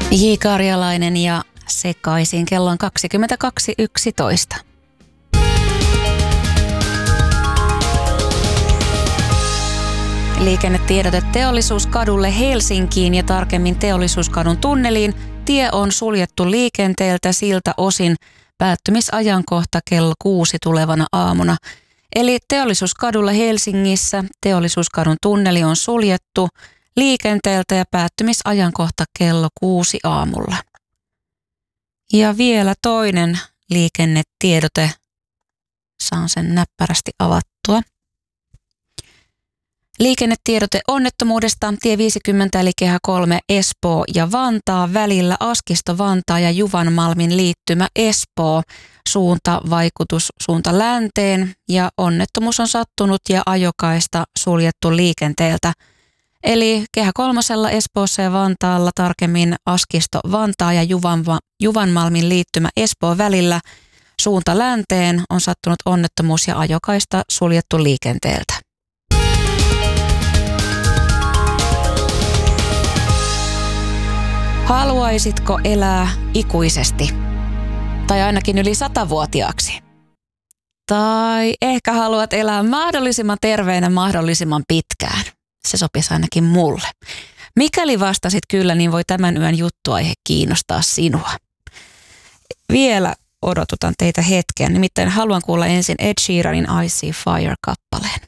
J. Karjalainen ja Sekaisin, kello on 22.11. Liikennetiedote Teollisuuskadulle Helsinkiin ja tarkemmin Teollisuuskadun tunneliin. Tie on suljettu liikenteeltä siltä osin päättymisajankohta kello 6 tulevana aamuna. Eli Teollisuuskadulla Helsingissä Teollisuuskadun tunneli on suljettu liikenteeltä ja päättymisajankohta kello 6 aamulla. Ja vielä toinen liikennetiedote. Saan sen näppärästi avattua. Liikennetiedote onnettomuudesta tie 50 eli kehä 3 Espoo ja Vantaa välillä Askisto-Vantaa ja Juvanmalmin liittymä Espoo. Suuntavaikutus suunta länteen ja onnettomuus on sattunut ja ajokaista suljettu liikenteeltä. Eli kehä 3 Espoossa ja Vantaalla tarkemmin Askisto-Vantaa ja Juvanmalmin liittymä Espoo välillä suunta länteen on sattunut onnettomuus ja ajokaista suljettu liikenteeltä. Haluaisitko elää ikuisesti? Tai ainakin yli 100-vuotiaaksi? Tai ehkä haluat elää mahdollisimman terveenä mahdollisimman pitkään? Se sopisi ainakin mulle. Mikäli vastasit kyllä, niin voi tämän yön juttuaihe kiinnostaa sinua. Vielä odotutan teitä hetken. Nimittäin haluan kuulla ensin Ed Sheeranin I See Fire -kappaleen.